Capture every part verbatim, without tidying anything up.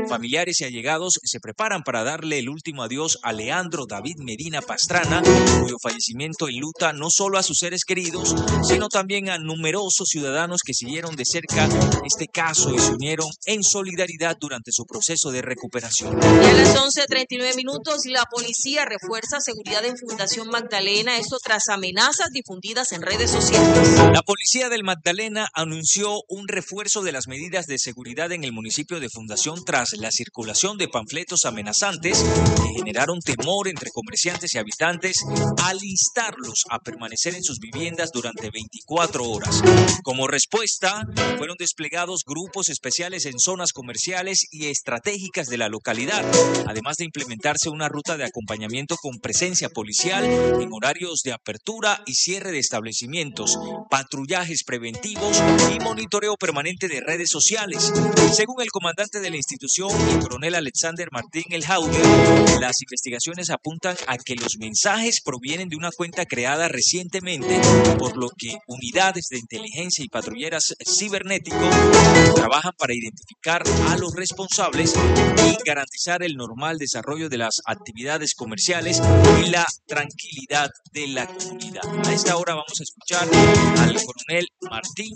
Familiares y allegados se preparan para darle el último adiós a Leandro David Medina Pastrana, cuyo fallecimiento enluta no solo a sus seres queridos, sino también a numerosos ciudadanos que siguieron de cerca este caso y se unieron en solidaridad durante su proceso de recuperación. Y a las once treinta y nueve minutos, la policía refuerza seguridad en Fundación Magdalena, esto tras amenazas difundidas en redes sociales. La policía del Magdalena anunció un refuerzo de las medidas de seguridad en el municipio de Fundación tras la circulación de panfletos amenazantes que generaron temor entre comerciantes y habitantes al instarlos a permanecer en sus viviendas durante veinticuatro horas. Como respuesta, fueron desplegados grupos especiales en zonas comerciales y estratégicas de la localidad, además de implementarse una ruta de acompañamiento con presencia policial en horarios de apertura y cierre de establecimientos, patrullajes preventivos y monitoreo permanente de redes sociales. Según el comandante de la institución, el coronel Alexander Martín El Jaude, las investigaciones apuntan a que los mensajes provienen de una cuenta creada recientemente, por lo que unidades de inteligencia y patrulleras cibernéticos trabajan para identificar a los responsables y garantizar el normal desarrollo de las actividades comerciales y la tranquilidad de la comunidad. A esta hora vamos a escuchar al coronel Martín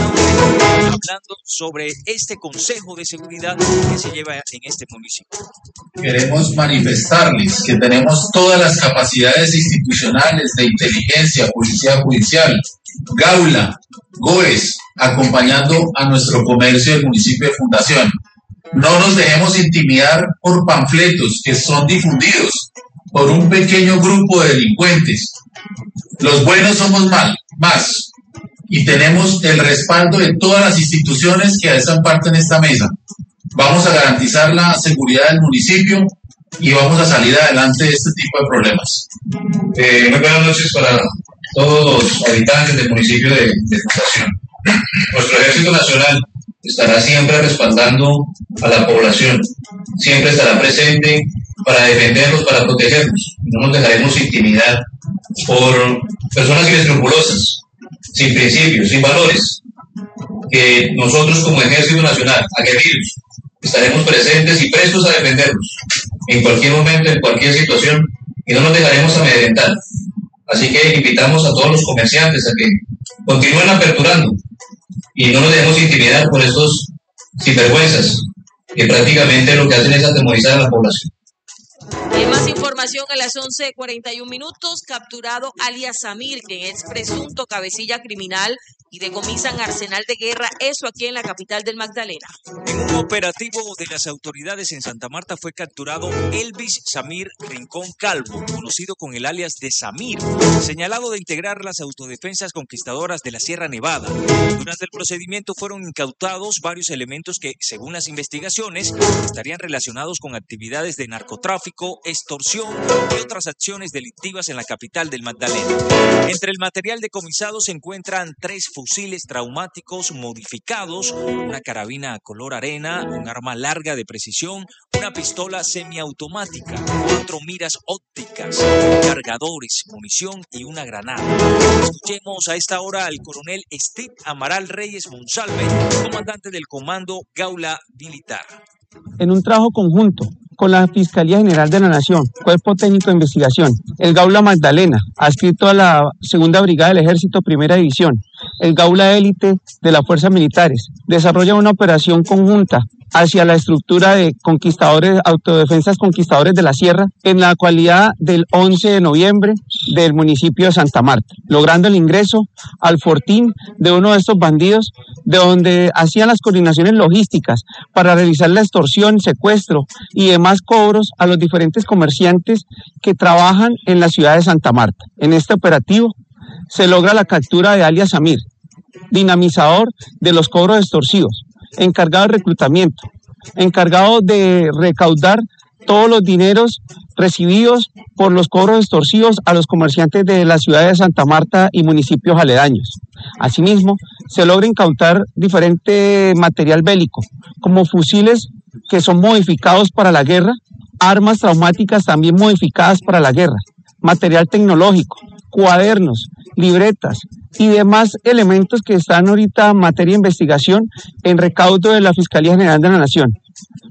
hablando sobre este consejo de seguridad que se lleva en este municipio. Queremos manifestarles que tenemos todas las capacidades institucionales de inteligencia, policía judicial, Gaula, GOES, acompañando a nuestro comercio del municipio de Fundación. No nos dejemos intimidar por panfletos que son difundidos por un pequeño grupo de delincuentes. Los buenos somos mal, más, y tenemos el respaldo de todas las instituciones que hacen parte en esta mesa. Vamos a garantizar la seguridad del municipio y vamos a salir adelante de este tipo de problemas. Eh, muy buenas noches para todos los habitantes del municipio de, de Fundación. Nuestro Ejército Nacional estará siempre respaldando a la población, siempre estará presente para defenderlos, para protegerlos. No nos dejaremos intimidar por personas inescrupulosas, sin principios, sin valores, que nosotros como Ejército Nacional, aguerridos, estaremos presentes y prestos a defenderlos en cualquier momento, en cualquier situación, y no nos dejaremos amedrentar. Así que invitamos a todos los comerciantes a que continúen aperturando y no nos dejemos intimidar por estos sinvergüenzas que prácticamente lo que hacen es atemorizar a la población. Y más información a las once cuarenta y un minutos, capturado alias Samir, quien es presunto cabecilla criminal, y decomisan arsenal de guerra, eso aquí en la capital del Magdalena. En un operativo de las autoridades en Santa Marta fue capturado Elvis Samir Rincón Calvo, conocido con el alias de Samir, señalado de integrar las autodefensas conquistadoras de la Sierra Nevada. Durante el procedimiento fueron incautados varios elementos que, según las investigaciones, estarían relacionados con actividades de narcotráfico, extorsión y otras acciones delictivas en la capital del Magdalena. Entre el material decomisado se encuentran tres fusiles traumáticos modificados, una carabina color arena, un arma larga de precisión, una pistola semiautomática, cuatro miras ópticas, cargadores, munición y una granada. Escuchemos a esta hora al coronel Steve Amaral Reyes Monsalve, comandante del Comando Gaula Militar. En un trabajo conjunto con la Fiscalía General de la Nación, Cuerpo Técnico de Investigación, el Gaula Magdalena, adscrito a la Segunda Brigada del Ejército Primera División, el Gaula Élite de las Fuerzas Militares, desarrolla una operación conjunta hacia la estructura de conquistadores, autodefensas conquistadores de la Sierra, en la cualidad del once de noviembre del municipio de Santa Marta, logrando el ingreso al fortín de uno de estos bandidos, de donde hacían las coordinaciones logísticas para realizar la extorsión, secuestro y demás cobros a los diferentes comerciantes que trabajan en la ciudad de Santa Marta. En este operativo se logra la captura de alias Samir, dinamizador de los cobros extorsivos, encargado de reclutamiento, encargado de recaudar todos los dineros recibidos por los cobros extorsivos a los comerciantes de la ciudad de Santa Marta y municipios aledaños. Asimismo, se logra incautar diferente material bélico, como fusiles que son modificados para la guerra, armas traumáticas también modificadas para la guerra, material tecnológico, cuadernos, libretas y demás elementos que están ahorita en materia de investigación en recaudo de la Fiscalía General de la Nación.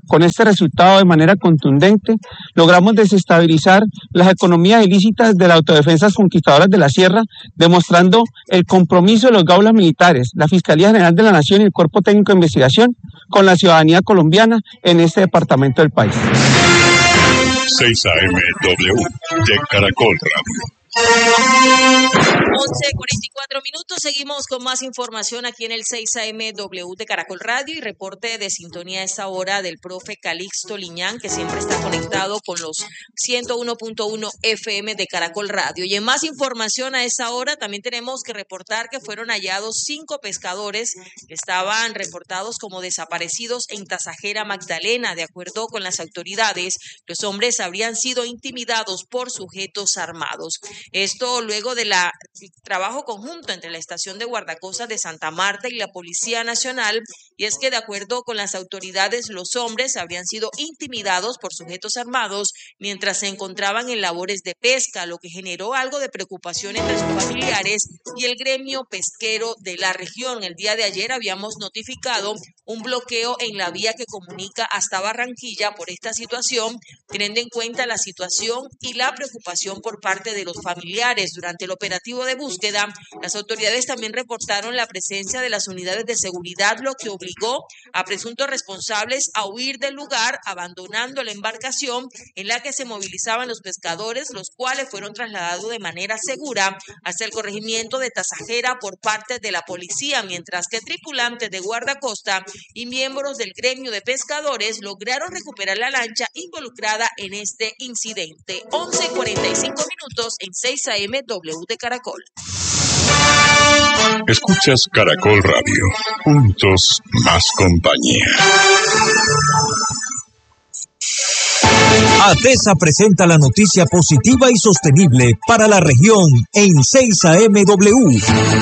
Con este resultado, de manera contundente, logramos desestabilizar las economías ilícitas de las autodefensas conquistadoras de la Sierra, demostrando el compromiso de los gaulas militares, la Fiscalía General de la Nación y el Cuerpo Técnico de Investigación con la ciudadanía colombiana en este departamento del país. seis A M W de Caracol Radio. once cuarenta y cuatro minutos, seguimos con más información aquí en el seis A M W de Caracol Radio y reporte de sintonía a esta hora del profe Calixto Liñán, que siempre está conectado con los ciento uno punto uno F M de Caracol Radio. Y en más información a esta hora también tenemos que reportar que fueron hallados cinco pescadores que estaban reportados como desaparecidos en Tasajera, Magdalena. De acuerdo con las autoridades, los hombres habrían sido intimidados por sujetos armados. Esto luego del trabajo conjunto entre la Estación de Guardacostas de Santa Marta y la Policía Nacional, y es que de acuerdo con las autoridades, los hombres habrían sido intimidados por sujetos armados mientras se encontraban en labores de pesca, lo que generó algo de preocupación entre sus familiares y el gremio pesquero de la región. El día de ayer habíamos notificado un bloqueo en la vía que comunica hasta Barranquilla por esta situación, teniendo en cuenta la situación y la preocupación por parte de los familiares. Durante el operativo de búsqueda, las autoridades también reportaron la presencia de las unidades de seguridad, lo que obligó a presuntos responsables a huir del lugar, abandonando la embarcación en la que se movilizaban los pescadores, los cuales fueron trasladados de manera segura hasta el corregimiento de Tasajera por parte de la policía, mientras que tripulantes de guardacosta y miembros del gremio de pescadores lograron recuperar la lancha involucrada en este incidente. once cuarenta y cinco minutos en seis A M W de Caracol. Escuchas Caracol Radio. Juntos, más compañía. ATESA presenta la noticia positiva y sostenible para la región en seis A M W.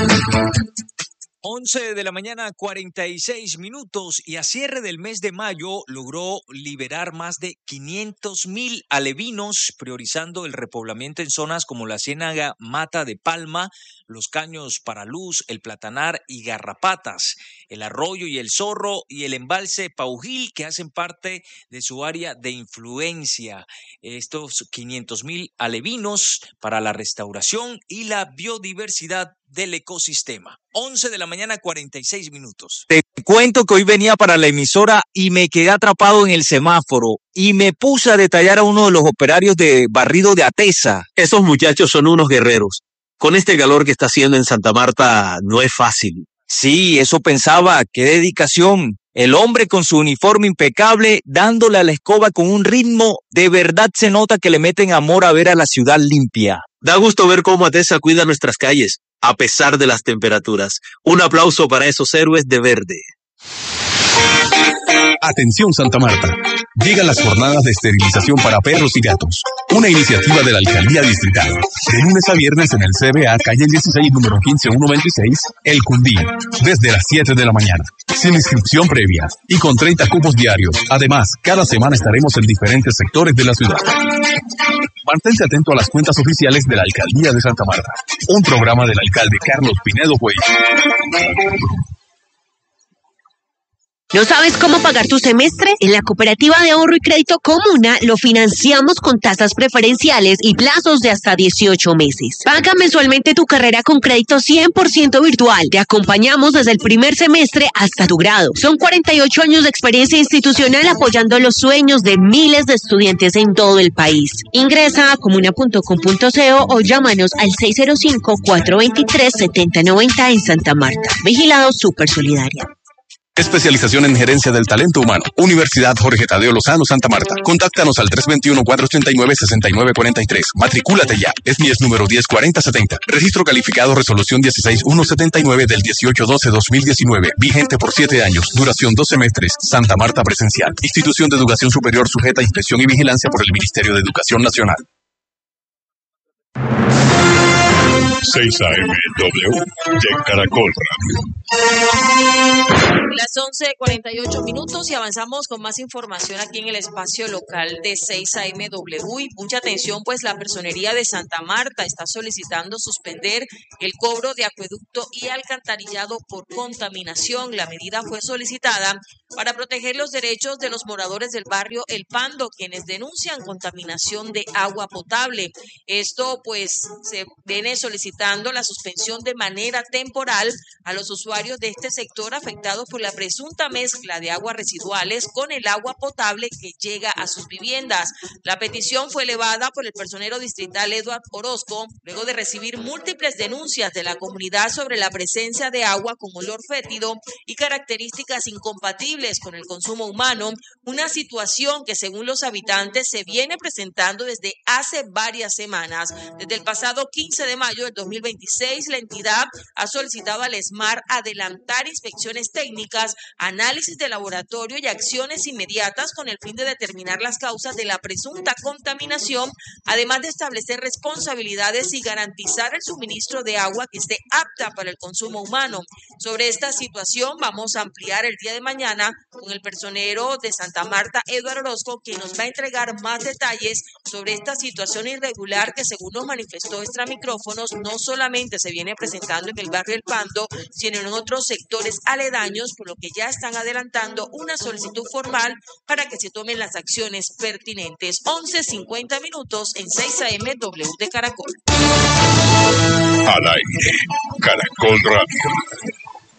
once de la mañana, cuarenta y seis minutos, y a cierre del mes de mayo logró liberar más de quinientos mil alevinos, priorizando el repoblamiento en zonas como la Ciénaga Mata de Palma, los Caños Paraluz, el Platanar y Garrapatas, el Arroyo y el Zorro y el embalse Paujil, que hacen parte de su área de influencia. Estos quinientos mil alevinos para la restauración y la biodiversidad del ecosistema. once de la mañana, cuarenta y seis minutos. Te cuento que hoy venía para la emisora y me quedé atrapado en el semáforo y me puse a detallar a uno de los operarios de barrido de ATESA. Esos muchachos son unos guerreros. Con este calor que está haciendo en Santa Marta no es fácil. Sí, eso pensaba, qué dedicación. El hombre con su uniforme impecable, dándole a la escoba con un ritmo, de verdad se nota que le meten amor a ver a la ciudad limpia. Da gusto ver cómo ATESA cuida nuestras calles, a pesar de las temperaturas. Un aplauso para esos héroes de verde. Atención Santa Marta. Llegan las jornadas de esterilización para perros y gatos. Una iniciativa de la Alcaldía Distrital. De lunes a viernes en el C B A, calle dieciséis, número quince mil ciento veintiséis, El Cundí. Desde las siete de la mañana. Sin inscripción previa. Y con treinta cupos diarios. Además, cada semana estaremos en diferentes sectores de la ciudad. Mantente atento a las cuentas oficiales de la Alcaldía de Santa Marta. Un programa del alcalde Carlos Pinedo Cuello. ¿No sabes cómo pagar tu semestre? En la Cooperativa de Ahorro y Crédito Comuna lo financiamos con tasas preferenciales y plazos de hasta dieciocho meses. Paga mensualmente tu carrera con crédito cien por ciento virtual. Te acompañamos desde el primer semestre hasta tu grado. Son cuarenta y ocho años de experiencia institucional apoyando los sueños de miles de estudiantes en todo el país. Ingresa a comuna punto com punto co o llámanos al seis cero cinco, cuatro dos tres, siete cero nueve cero en Santa Marta. Vigilado Super Solidaria. Especialización en gerencia del talento humano. Universidad Jorge Tadeo Lozano, Santa Marta. Contáctanos al tres dos uno, cuatro ocho nueve, seis nueve cuatro tres. Matricúlate ya. Es M I E S número diez cuarenta setenta. Registro calificado resolución dieciséis mil ciento setenta y nueve del dieciocho doce dos mil diecinueve. Vigente por siete años. Duración dos semestres. Santa Marta presencial. Institución de Educación Superior sujeta a inspección y vigilancia por el Ministerio de Educación Nacional. seis A M W de Caracol Radio. Las once cuarenta y ocho minutos y avanzamos con más información aquí en el espacio local de seis A M W. Y mucha atención, pues la Personería de Santa Marta está solicitando suspender el cobro de acueducto y alcantarillado por contaminación. La medida fue solicitada para proteger los derechos de los moradores del barrio El Pando, quienes denuncian contaminación de agua potable. Esto pues se viene solicitando la suspensión de manera temporal a los usuarios de este sector afectados por la presunta mezcla de aguas residuales con el agua potable que llega a sus viviendas. La petición fue elevada por el personero distrital Eduard Orozco luego de recibir múltiples denuncias de la comunidad sobre la presencia de agua con olor fétido y características incompatibles con el consumo humano, una situación que según los habitantes se viene presentando desde hace varias semanas. Desde el pasado quince de mayo del dos mil veintiséis, la entidad ha solicitado al ESMAR adelantar inspecciones técnicas, análisis de laboratorio y acciones inmediatas con el fin de determinar las causas de la presunta contaminación, además de establecer responsabilidades y garantizar el suministro de agua que esté apta para el consumo humano. Sobre esta situación vamos a ampliar el día de mañana con el personero de Santa Marta, Eduard Orozco, quien nos va a entregar más detalles sobre esta situación irregular que, según nos manifestó extra micrófonos, no solamente se viene presentando en el barrio El Pando, sino en otros sectores aledaños, por lo que ya están adelantando una solicitud formal para que se tomen las acciones pertinentes. once cincuenta minutos en seis A M W de Caracol. Al aire, Caracol Radio.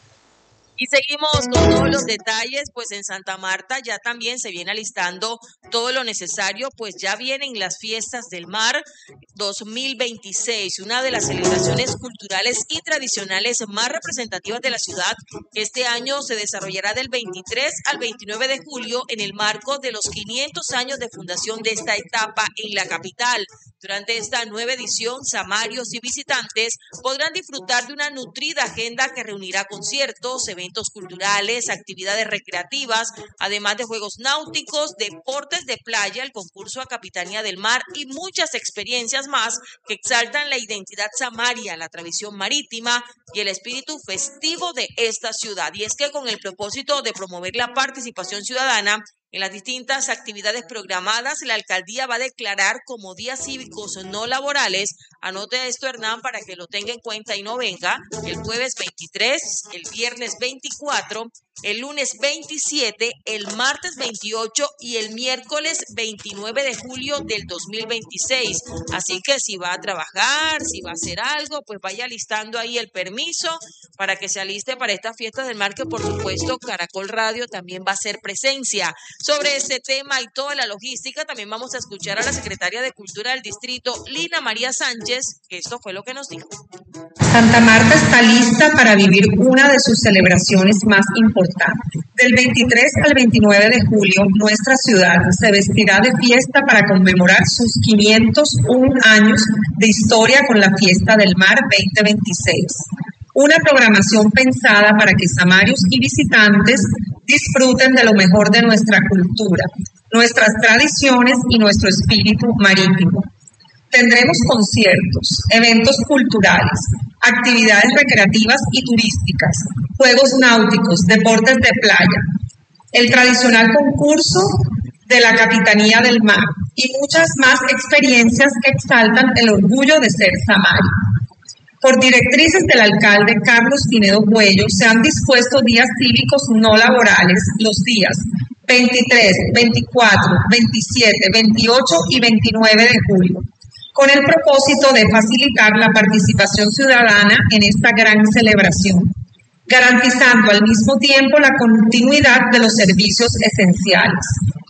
Y seguimos con todos los detalles, pues en Santa Marta ya también se viene alistando todo lo necesario, pues ya vienen las fiestas del mar dos mil veintiséis, una de las celebraciones culturales y tradicionales más representativas de la ciudad. Este año se desarrollará del veintitrés al veintinueve de julio en el marco de los quinientos años de fundación de esta etapa en la capital. Durante esta nueva edición, samarios y visitantes podrán disfrutar de una nutrida agenda que reunirá conciertos, eventos culturales, actividades recreativas, además de juegos náuticos, deportes de playa, el concurso a Capitanía del Mar y muchas experiencias más que exaltan la identidad samaria, la tradición marítima y el espíritu festivo de esta ciudad. Y es que con el propósito de promover la participación ciudadana en las distintas actividades programadas, la alcaldía va a declarar como días cívicos no laborales, anote esto Hernán para que lo tenga en cuenta y no venga, el jueves veintitrés, el viernes veinticuatro, el lunes veintisiete, el martes veintiocho y el miércoles veintinueve de julio del dos mil veintiséis. Así que si va a trabajar, si va a hacer algo, pues vaya listando ahí el permiso para que se aliste para estas fiestas del mar, que por supuesto Caracol Radio también va a hacer presencia. Sobre este tema y toda la logística, también vamos a escuchar a la secretaria de Cultura del distrito, Lina María Sánchez, que esto fue lo que nos dijo. Santa Marta está lista para vivir una de sus celebraciones más importantes. Del veintitrés al veintinueve de julio, nuestra ciudad se vestirá de fiesta para conmemorar sus quinientos un años de historia con la Fiesta del Mar veinte veintiséis. Una programación pensada para que samarios y visitantes disfruten de lo mejor de nuestra cultura, nuestras tradiciones y nuestro espíritu marítimo. Tendremos conciertos, eventos culturales, actividades recreativas y turísticas, juegos náuticos, deportes de playa, el tradicional concurso de la Capitanía del Mar y muchas más experiencias que exaltan el orgullo de ser samario. Por directrices del alcalde Carlos Pinedo Cuello, se han dispuesto días cívicos no laborales los días veintitrés, veinticuatro, veintisiete, veintiocho y veintinueve de julio, con el propósito de facilitar la participación ciudadana en esta gran celebración, garantizando al mismo tiempo la continuidad de los servicios esenciales.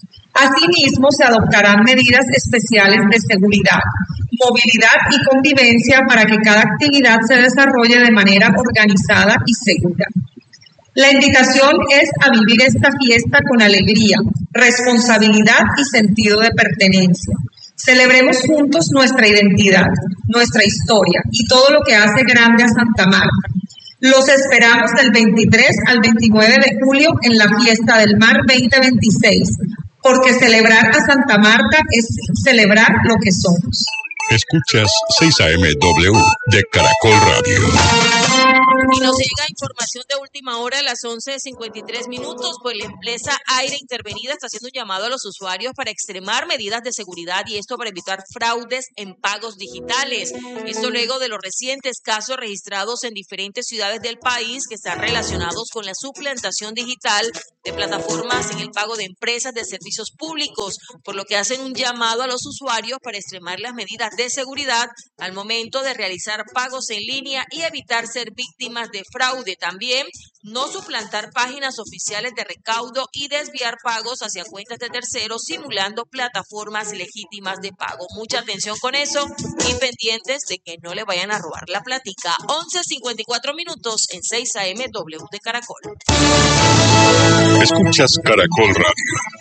Asimismo, se adoptarán medidas especiales de seguridad, movilidad y convivencia para que cada actividad se desarrolle de manera organizada y segura. La invitación es a vivir esta fiesta con alegría, responsabilidad y sentido de pertenencia. Celebremos juntos nuestra identidad, nuestra historia y todo lo que hace grande a Santa Marta. Los esperamos del veintitrés al veintinueve de julio en la Fiesta del Mar veinte veintiséis, porque celebrar a Santa Marta es celebrar lo que somos. Escuchas seis A M W de Caracol Radio. Y nos llega información de última hora a las once cincuenta y tres minutos, pues la empresa Aire Intervenida está haciendo un llamado a los usuarios para extremar medidas de seguridad y esto para evitar fraudes en pagos digitales. Esto luego de los recientes casos registrados en diferentes ciudades del país que están relacionados con la suplantación digital de plataformas en el pago de empresas de servicios públicos, por lo que hacen un llamado a los usuarios para extremar las medidas de seguridad al momento de realizar pagos en línea y evitar ser víctimas de fraude. También no suplantar páginas oficiales de recaudo y desviar pagos hacia cuentas de terceros simulando plataformas legítimas de pago. Mucha atención con eso y pendientes de que no le vayan a robar la platica. once cincuenta y cuatro minutos en seis A M W de Caracol. Escuchas Caracol Radio.